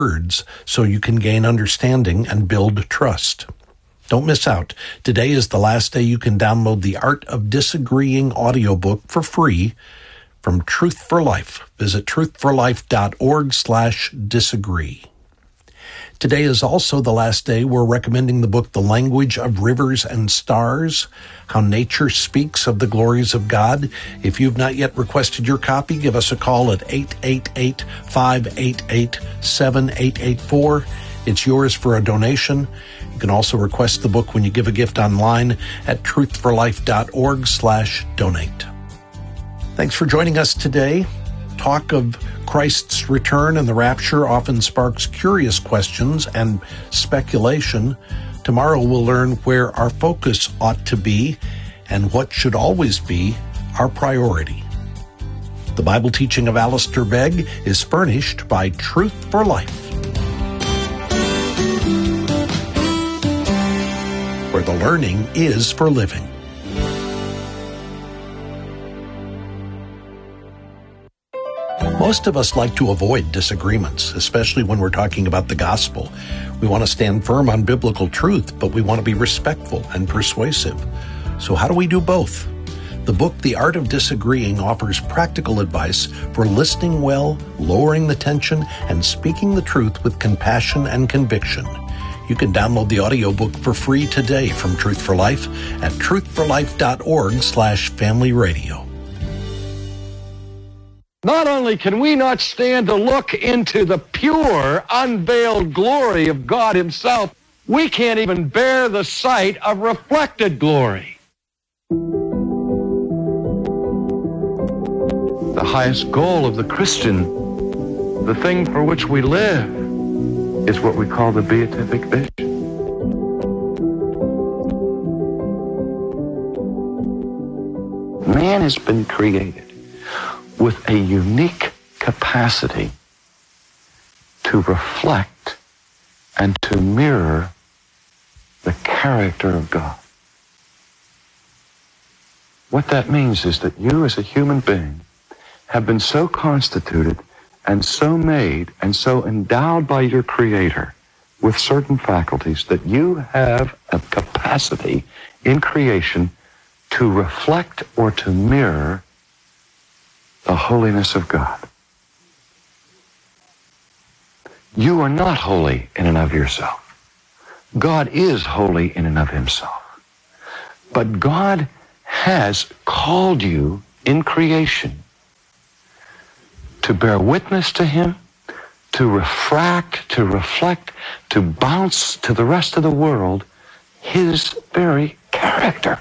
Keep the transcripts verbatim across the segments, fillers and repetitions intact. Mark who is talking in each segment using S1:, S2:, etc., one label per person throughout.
S1: words so you can gain understanding and build trust. Don't miss out. Today is the last day you can download the Art of Disagreeing audiobook for free from Truth for Life. Visit truthforlife.org slash disagree. Today is also the last day we're recommending the book The Language of Rivers and Stars, How Nature Speaks of the Glories of God. If you've not yet requested your copy, give us a call at eight eight eight, five eight eight, seven eight eight four. It's yours for a donation. You can also request the book when you give a gift online at truthforlife.org slash donate. Thanks for joining us today. Talk of Christ's return and the rapture often sparks curious questions and speculation. Tomorrow we'll learn where our focus ought to be and what should always be our priority. The Bible teaching of Alistair Begg is furnished by Truth for Life, where the learning is for living. Most of us like to avoid disagreements, especially when we're talking about the gospel. We want to stand firm on biblical truth, but we want to be respectful and persuasive. So how do we do both? The book, The Art of Disagreeing, offers practical advice for listening well, lowering the tension, and speaking the truth with compassion and conviction. You can download the audiobook for free today from Truth for Life at truthforlife.org slash family radio.
S2: Not only can we not stand to look into the pure, unveiled glory of God Himself, we can't even bear the sight of reflected glory. The highest goal of the Christian, the thing for which we live, is what we call the beatific vision. Man has been created with a unique capacity to reflect and to mirror the character of God. What that means is that you as a human being have been so constituted and so made and so endowed by your Creator with certain faculties that you have a capacity in creation to reflect or to mirror the holiness of God. You are not holy in and of yourself. God is holy in and of Himself. But God has called you in creation to bear witness to Him, to refract, to reflect, to bounce to the rest of the world His very character.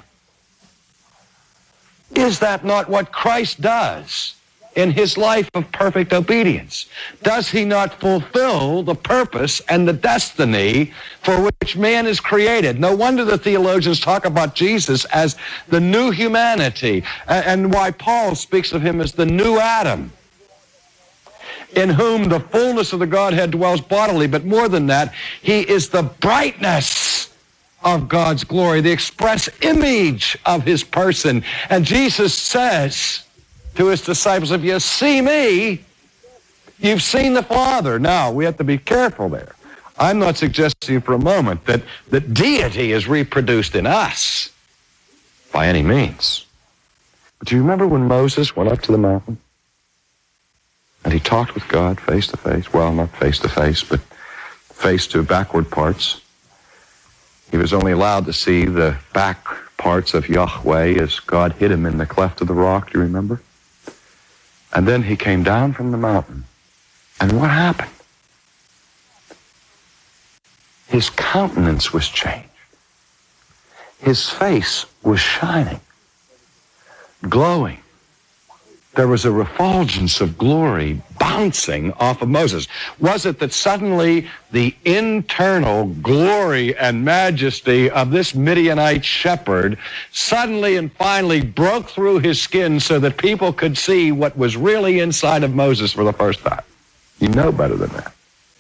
S2: Is that not what Christ does in His life of perfect obedience? Does He not fulfill the purpose and the destiny for which man is created? No wonder the theologians talk about Jesus as the new humanity, and why Paul speaks of Him as the new Adam, in whom the fullness of the Godhead dwells bodily. But more than that, He is the brightness of God's glory, the express image of His person. And Jesus says to His disciples, if you see me, you've seen the Father. Now, we have to be careful there. I'm not suggesting for a moment that, that deity is reproduced in us by any means. But do you remember when Moses went up to the mountain and he talked with God face to face? Well, not face to face, but face to backward parts. He was only allowed to see the back parts of Yahweh as God hid him in the cleft of the rock, do you remember? And then he came down from the mountain. And what happened? His countenance was changed. His face was shining, glowing. There was a refulgence of glory bouncing off of Moses. Was it that suddenly the internal glory and majesty of this Midianite shepherd suddenly and finally broke through his skin so that people could see what was really inside of Moses for the first time? You know better than that.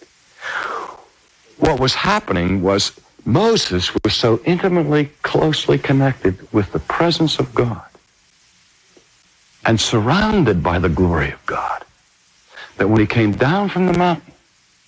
S2: What was happening was Moses was so intimately, closely connected with the presence of God and surrounded by the glory of God that when he came down from the mountain,